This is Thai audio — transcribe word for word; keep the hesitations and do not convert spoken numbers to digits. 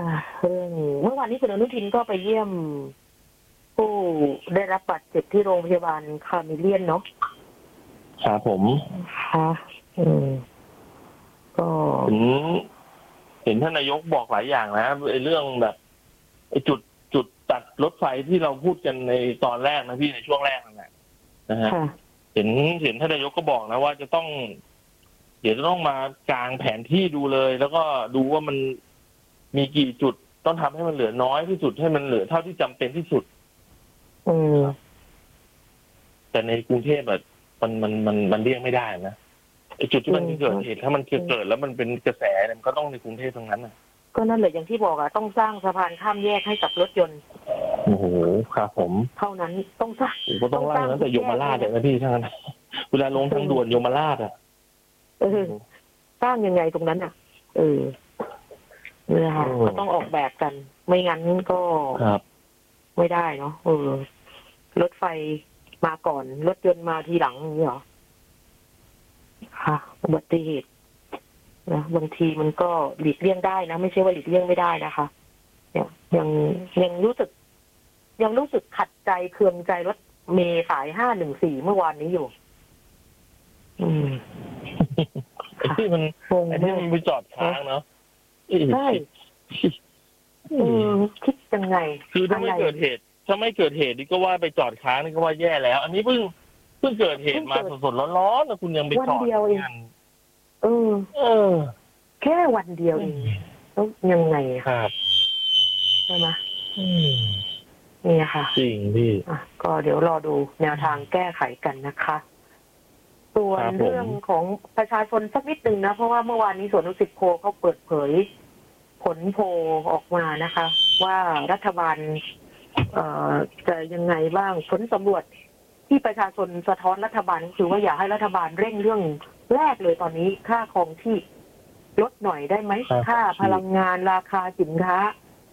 ค่ะเรื่องเมื่อวานนี้คุณอนุทินก็ไปเยี่ยมผู้ได้รับบาดเจ็บที่โรงพยาบาลคาร์เมเลียนเนาะครับผมค่ะอืมก็เห็นเห็นท่านนายกบอกหลายอย่างนะไอ้เรื่องแบบไอ้จุดจุดตัดรถไฟที่เราพูดกันในตอนแรกนะพี่ในช่วงแรกนั่นแหละนะฮะเห็นเห็นท่านนายกก็บอกนะว่าจะต้องเดี๋ยวจะต้องมากางแผนที่ดูเลย แล้วก็ดูว่ามันมีกี่จุดต้องทำให้มันเหลือน้อยที่สุดให้มันเหลือเท่าที่จำเป็นที่สุดอืมแต่ในกรุงเทพแบบมันมันมันมันเลี่ยงไม่ได้นะไอ้จุดที่มันเกิดเหตุถ้ามันเกิดแล้วมันเป็นกระแสมันก็ต้องในกรุงเทพตรงนั้นนะก็นั่นแหละอย่างที่บอกอะต้องสร้างสะพานข้ามแยกให้กับรถยนต์โอ้โหครับผมเท่านั้นต้องสร้างก็ต้องสร้างตั้งแต่ยมราชเลยนะพี่ท่านเวลาลงทางด่วนยมราชอะเออสร้างยังไงตรงนั้นอะเออเนี่ยค่ะก็ต้องออกแบบกันไม่งั้นก็ไม่ได้เนาะเออรถไฟมาก่อนรถยนต์มาทีหลังอย่างนี้เหรอค่ะอุบัติเหตุนะบางทีมันก็หลีกเลี่ยงได้นะไม่ใช่ว่าหลีกเลี่ยงไม่ได้นะคะยังยังยังรู้สึกยังรู้สึกขัดใจเคืองใจรถเมล์สายห้าหนึ่งสี่เมื่อวานนี้อยู่อืมไอ้ที่มันไอ้ที่มันไปจอดค้างเนาะใช่อืมคิดยังไงคือถ้าไม่เกิดเหตุถ้าไม่เกิดเหตุนี่ก็ว่าไปจอดค้างนี่ก็ว่าแย่แล้วอันนี้เพิ่งเพิ่งเกิดเหตุมาสดๆร้อนๆแล้วคุณยังไปจอดวันเดียวเองเออเออแค่วันเดียวเองแล้วยังไงครับใช่ไหมนี่ค่ะจริงพี่อ่ะก็เดี๋ยวรอดูแนวทางแก้ไขกันนะคะส่วนเรื่องของประชาชนสักนิดหนึ่งนะเพราะว่าเมื่อวานนี้สวนดุสิตโพเขาเปิดเผยผลโพลออกมานะคะว่ารัฐบาลเอ่อจะยังไงบ้างผลสำรวจที่ประชาชนสะท้อนรัฐบาลคือว่าอยากให้รัฐบาลเร่งเรื่องแรกเลยตอนนี้ค่าครองชีพลดหน่อยได้ไหมค่าพลังงานราคาสินค้า